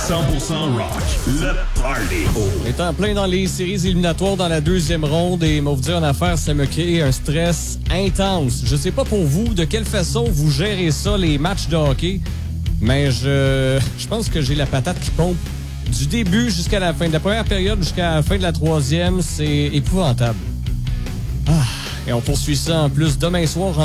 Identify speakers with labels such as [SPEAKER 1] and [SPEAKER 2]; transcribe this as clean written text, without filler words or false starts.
[SPEAKER 1] rock, le party.
[SPEAKER 2] Étant plein dans les séries éliminatoires dans la deuxième ronde et m'a vous dire une affaire, ça me crée un stress intense. Je sais pas pour vous de quelle façon vous gérez ça, les matchs de hockey, mais je pense que j'ai la patate qui pompe du début jusqu'à la fin. De la première période jusqu'à la fin de la troisième, c'est épouvantable. Et on poursuit ça en plus demain soir